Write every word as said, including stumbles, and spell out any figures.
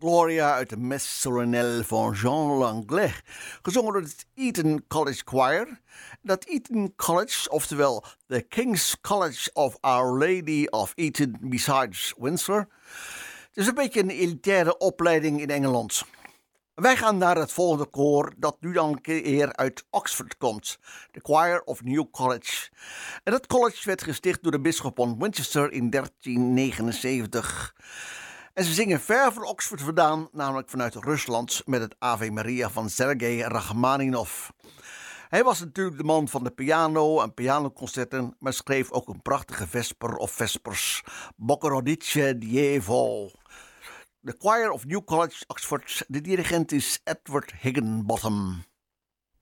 Gloria uit de Messe Solennelle van Jean Langlais, gezongen door het Eton College Choir. Dat Eton College, oftewel the King's College of Our Lady of Eton besides Windsor, het is een beetje een elitaire opleiding in Engeland. Wij gaan naar het volgende koor dat nu dan een keer uit Oxford komt, de Choir of New College. En dat college werd gesticht door de bisschop van Winchester in dertien negenenzeventig. En ze zingen ver van Oxford vandaan, namelijk vanuit Rusland, met het Ave Maria van Sergei Rachmaninov. Hij was natuurlijk de man van de piano en pianoconcerten, maar schreef ook een prachtige vesper of vespers, Bogorodice Dievo. De Choir of New College, Oxford. De dirigent is Edward Higginbotham.